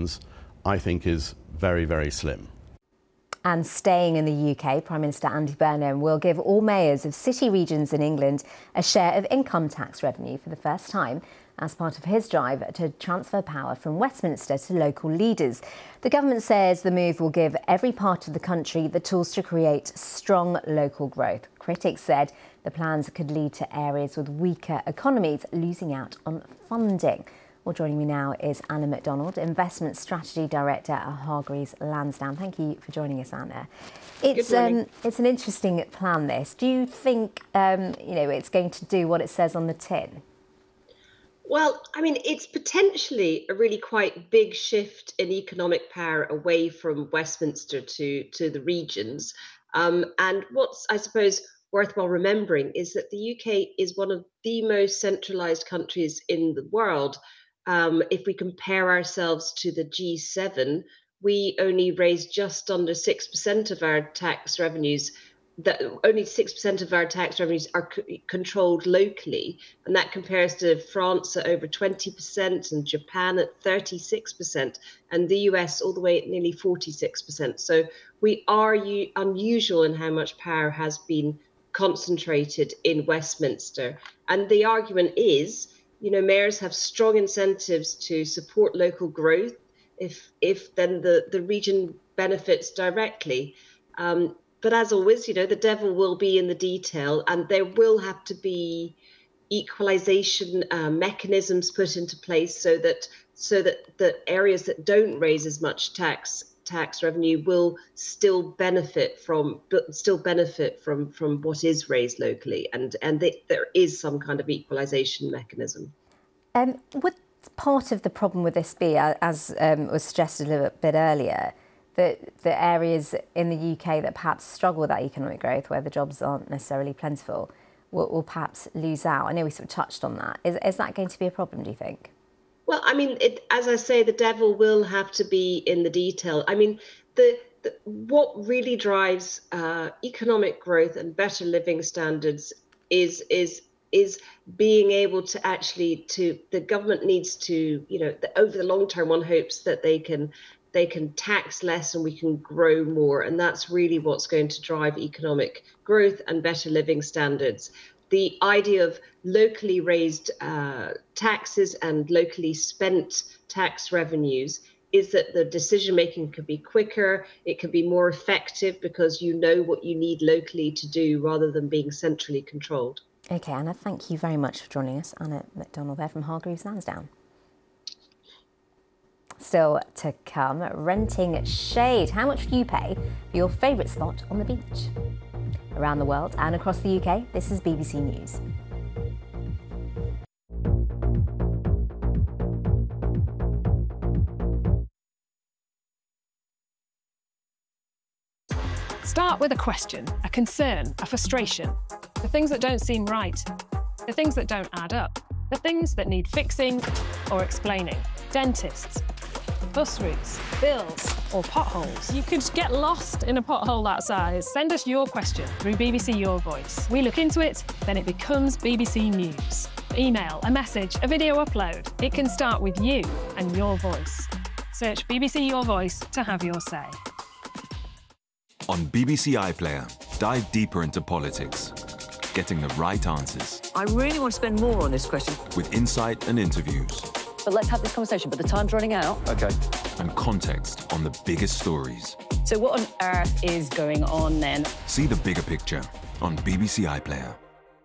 regions, I think is very, very slim. And staying in the UK, Prime Minister Andy Burnham will give all mayors of city regions in England a share of income tax revenue for the first time as part of his drive to transfer power from Westminster to local leaders. The government says the move will give every part of the country the tools to create strong local growth. Critics said the plans could lead to areas with weaker economies losing out on funding. Well, joining me now is Anna McDonald, Investment Strategy Director at Hargreaves Lansdown. Thank you for joining us, Anna. It's an interesting plan, this. Do you think it's going to do what it says on the tin? Well, I mean, it's potentially a really quite big shift in economic power away from Westminster to the regions. And what's, I suppose, worthwhile remembering is that the UK is one of the most centralised countries in the world. If we compare ourselves to the G7, we only raise just under 6% of our tax revenues. That only 6% of our tax revenues are controlled locally, and that compares to France at over 20% and Japan at 36%, and the US all the way at nearly 46%. So we are unusual in how much power has been concentrated in Westminster. And the argument is, mayors have strong incentives to support local growth if then the region benefits directly. But as always, the devil will be in the detail, and there will have to be equalisation mechanisms put into place so that the areas that don't raise as much tax revenue will still benefit from what is raised locally, and there is some kind of equalisation mechanism. Would part of the problem with this be, as was suggested a little bit earlier, that the areas in the UK that perhaps struggle with that economic growth, where the jobs aren't necessarily plentiful, will perhaps lose out? I know we sort of touched on that. Is that going to be a problem, do you think? Well, I mean, as I say, the devil will have to be in the detail. I mean, what really drives economic growth and better living standards is being able to the government needs to, over the long term, one hopes that they can tax less and we can grow more. And that's really what's going to drive economic growth and better living standards. The idea of locally raised taxes and locally spent tax revenues is that the decision making could be quicker, it can be more effective because you know what you need locally to do rather than being centrally controlled. OK, Anna, thank you very much for joining us. Anna McDonald there from Hargreaves Lansdown. Still to come, renting shade. How much do you pay for your favourite spot on the beach? Around the world and across the UK, this is BBC News. Start with a question, a concern, a frustration. The things that don't seem right, the things that don't add up, the things that need fixing or explaining. Dentists, bus routes, bills, or potholes. You could get lost in a pothole that size. Send us your question through BBC Your Voice. We look into it, then it becomes BBC News. Email, a message, a video upload. It can start with you and your voice. Search BBC Your Voice to have your say. On BBC iPlayer, dive deeper into politics, getting the right answers. I really want to spend more on this question. With insight and interviews. But let's have this conversation, but the time's running out. OK. And context on the biggest stories. So what on earth is going on then? See the bigger picture on BBC iPlayer.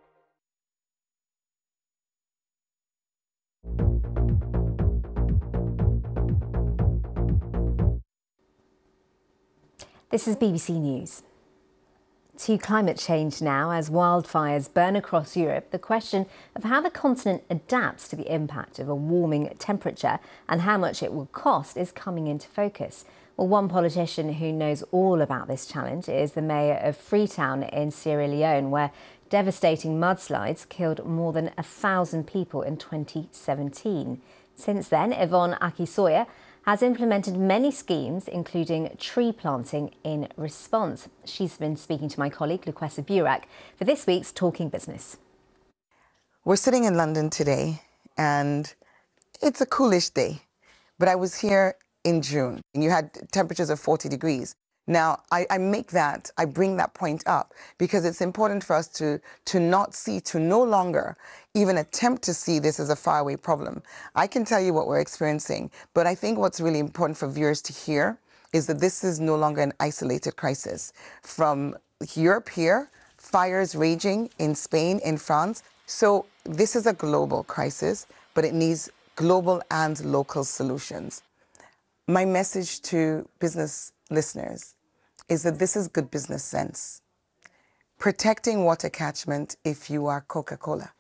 This is BBC News. To climate change now, as wildfires burn across Europe, the question of how the continent adapts to the impact of a warming temperature and how much it will cost is coming into focus. Well, one politician who knows all about this challenge is the mayor of Freetown in Sierra Leone, where devastating mudslides killed more than 1,000 people in 2017. Since then, Yvonne Akisoya has implemented many schemes, including tree planting in response. She's been speaking to my colleague, Luquessa Burak, for this week's Talking Business. We're sitting in London today, and it's a coolish day. But I was here in June, and you had temperatures of 40 degrees. Now, I bring that point up because it's important for us to no longer even attempt to see this as a faraway problem. I can tell you what we're experiencing, but I think what's really important for viewers to hear is that this is no longer an isolated crisis. From Europe here, fires raging in Spain, in France. So this is a global crisis, but it needs global and local solutions. My message to business listeners is that this is good business sense. Protecting water catchment if you are Coca-Cola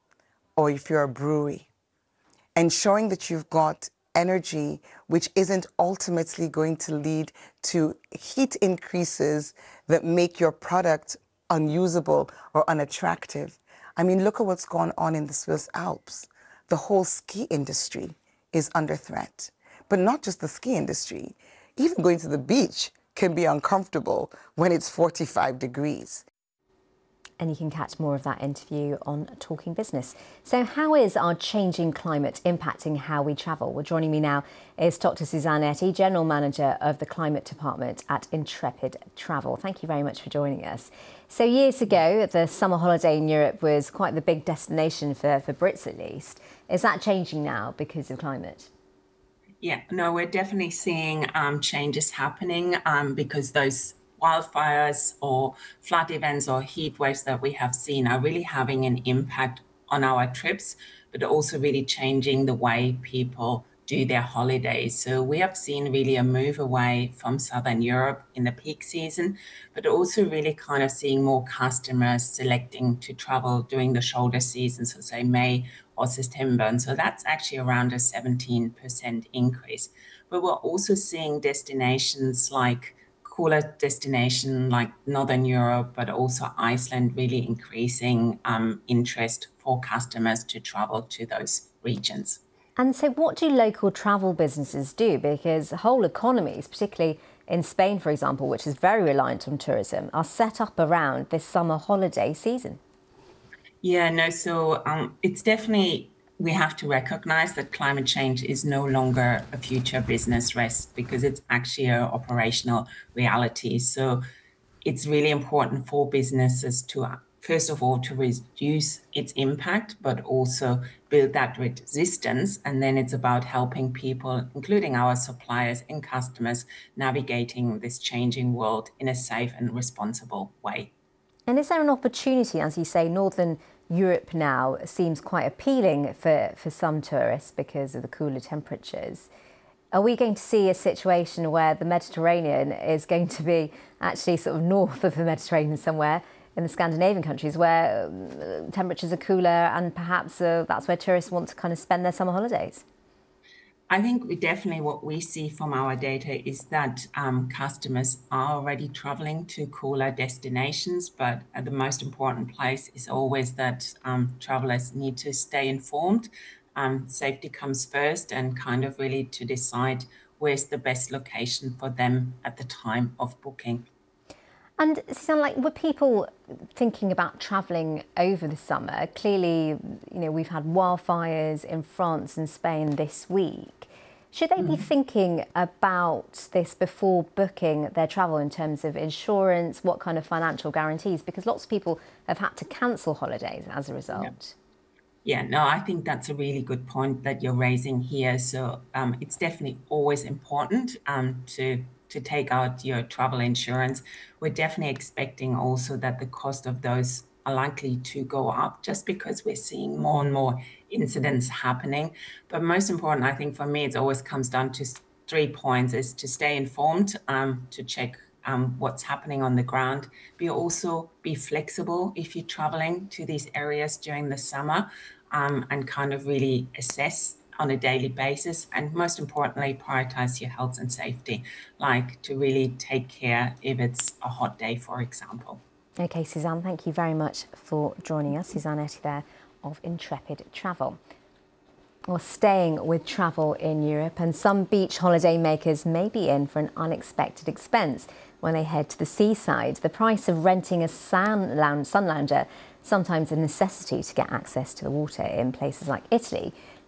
or if you're a brewery. Ensuring that you've got energy which isn't ultimately going to lead to heat increases that make your product unusable or unattractive. I mean, look at what's gone on in the Swiss Alps. The whole ski industry is under threat. But not just the ski industry. Even going to the beach can be uncomfortable when it's 45 degrees. And you can catch more of that interview on Talking Business. So how is our changing climate impacting how we travel? Well, joining me now is Dr. Suzanne Etty, General Manager of the Climate Department at Intrepid Travel. Thank you very much for joining us. So years ago, the summer holiday in Europe was quite the big destination for Brits at least. Is that changing now because of climate? Yeah, no, we're definitely seeing changes happening because those wildfires or flood events or heat waves that we have seen are really having an impact on our trips, but also really changing the way people do their holidays. So we have seen really a move away from Southern Europe in the peak season, but also really kind of seeing more customers selecting to travel during the shoulder season, so say May or September. And so that's actually around a 17% increase. But we're also seeing destinations like cooler destination like Northern Europe, but also Iceland really increasing interest for customers to travel to those regions. And so what do local travel businesses do? Because whole economies, particularly in Spain, for example, which is very reliant on tourism, are set up around this summer holiday season. Yeah, no, so it's definitely, we have to recognize that climate change is no longer a future business risk because it's actually an operational reality. So it's really important for businesses to, first of all, to reduce its impact, but also build that resistance. And then it's about helping people, including our suppliers and customers, navigating this changing world in a safe and responsible way. And is there an opportunity, as you say, Northern Europe now seems quite appealing for some tourists because of the cooler temperatures? Are we going to see a situation where the Mediterranean is going to be actually sort of north of the Mediterranean somewhere in the Scandinavian countries where temperatures are cooler and perhaps that's where tourists want to kind of spend their summer holidays? I think what we see from our data is that customers are already traveling to cooler destinations, but the most important place is always that travelers need to stay informed. Safety comes first and kind of really to decide where's the best location for them at the time of booking. And Suzanne, like, were people thinking about travelling over the summer? Clearly, you know, we've had wildfires in France and Spain this week. Should they be thinking about this before booking their travel in terms of insurance? What kind of financial guarantees? Because lots of people have had to cancel holidays as a result. Yeah, no, I think that's a really good point that you're raising here. So it's definitely always important to take out your travel insurance. We're definitely expecting also that the cost of those are likely to go up just because we're seeing more and more incidents happening. But most important, I think for me, it always comes down to 3 points: is to stay informed, to check what's happening on the ground, but also be flexible if you're traveling to these areas during the summer, and kind of really assess on a daily basis, and most importantly, prioritize your health and safety, like to really take care if it's a hot day, for example. Okay, Suzanne, thank you very much for joining us. Suzanne Etty there of Intrepid Travel. Well, staying with travel in Europe, and some beach holiday makers may be in for an unexpected expense when they head to the seaside. The price of renting a sun lounger, sometimes a necessity to get access to the water in places like Italy,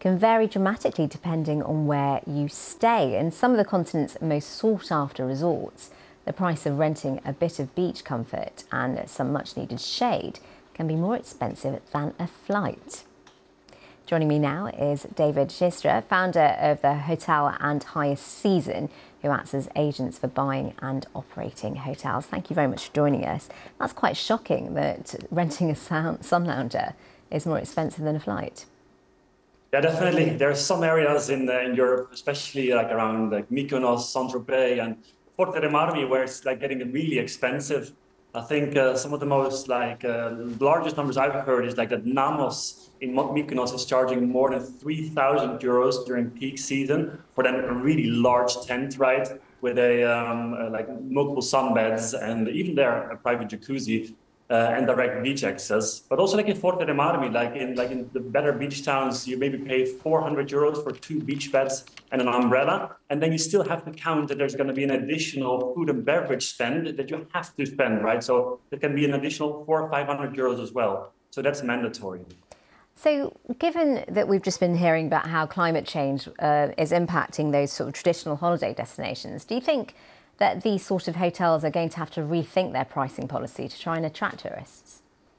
can vary dramatically depending on where you stay. In some of the continent's most sought-after resorts, the price of renting a bit of beach comfort and some much-needed shade can be more expensive than a flight. Joining me now is David Sjistra, founder of the Hotel and Highest Season, who acts as agents for buying and operating hotels. Thank you very much for joining us. That's quite shocking that renting a sun lounger is more expensive than a flight. Yeah, definitely. There are some areas in Europe, especially like around like Mykonos, Saint-Tropez, and Porto de Marmi, where it's like getting really expensive. I think some of the most largest numbers I've heard is like that Namos in Mykonos is charging more than 3,000 euros during peak season for then a really large tent, right, with a like multiple sunbeds and even there a private jacuzzi and direct beach access. But also like in Porto de Marmi, like in the better beach towns, you maybe pay 400 euros for 2 beach beds and an umbrella, and then you still have to count that there's going to be an additional food and beverage spend that you have to spend, right? So there can be an additional 400 or 500 euros as well. So that's mandatory. So given that we've just been hearing about how climate change is impacting those sort of traditional holiday destinations, do you think that these sort of hotels are going to have to rethink their pricing policy to try and attract tourists?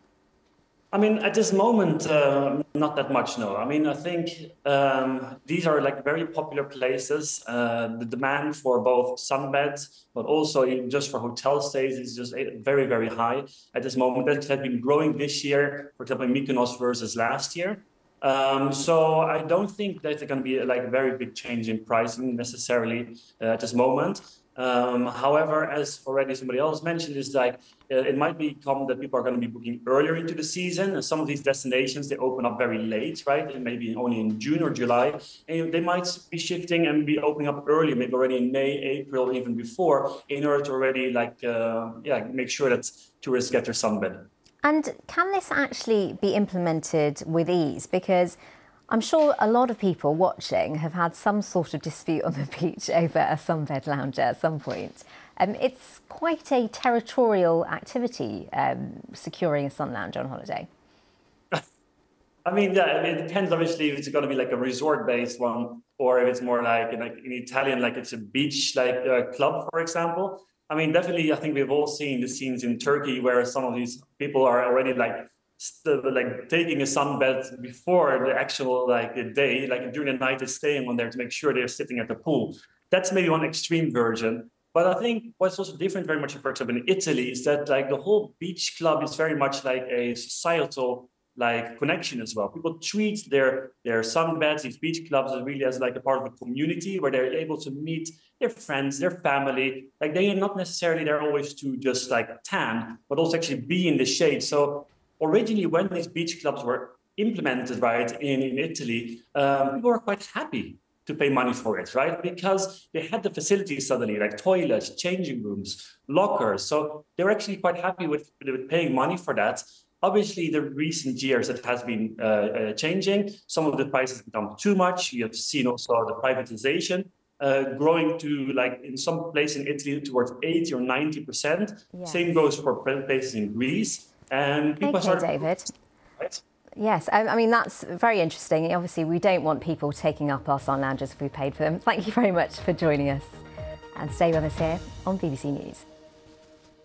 I mean, at this moment, not that much, no. I mean, I think these are like very popular places. The demand for both sunbeds, but also even just for hotel stays is just very, very high at this moment. That has been growing this year, for example, in Mykonos versus last year. So I don't think that there's going to be like a very big change in pricing necessarily at this moment. However, as already somebody else mentioned, is like it might become that people are going to be booking earlier into the season. And some of these destinations, they open up very late, right? And maybe only in June or July. And they might be shifting and be opening up early, maybe already in May, April, even before, in order to already make sure that tourists get their sunbed. And can this actually be implemented with ease? Because I'm sure a lot of people watching have had some sort of dispute on the beach over a sunbed lounger at some point. It's quite a territorial activity, securing a sun lounger on holiday. I mean, yeah, it depends obviously if it's going to be like a resort-based one or if it's more like in Italian, like it's a beach club, for example. I mean, definitely, I think we've all seen the scenes in Turkey where some of these people are already taking a sunbed before the actual day, during the night, they're staying on there to make sure they're sitting at the pool. That's maybe one extreme version. But I think what's also different very much, for example, in Italy, is that the whole beach club is very much like a societal connection as well. People treat their sunbeds, these beach clubs, really as like a part of a community where they're able to meet their friends, their family. Like they are not necessarily there always to just tan, but also actually be in the shade. So originally, when these beach clubs were implemented, right, in Italy, people were quite happy to pay money for it, right? Because they had the facilities suddenly, like toilets, changing rooms, lockers. So they were actually quite happy with paying money for that. Obviously, the recent years, it has been changing. Some of the prices have become too much. You have seen also the privatization growing to, in some places in Italy, towards 80 or 90%. Yes. Same goes for places in Greece. And people David. Right? Yes, I mean, that's very interesting. Obviously, we don't want people taking up our sun loungers if we paid for them. Thank you very much for joining us. And stay with us here on BBC News.